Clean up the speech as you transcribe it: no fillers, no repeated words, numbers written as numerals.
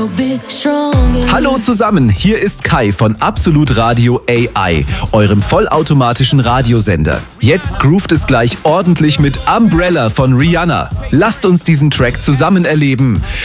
little bit stronger. Hallo zusammen, hier ist Kai von Absolut Radio AI, eurem vollautomatischen Radiosender. Jetzt groovt es gleich ordentlich mit Umbrella von Rihanna. Lasst uns diesen Track zusammen erleben.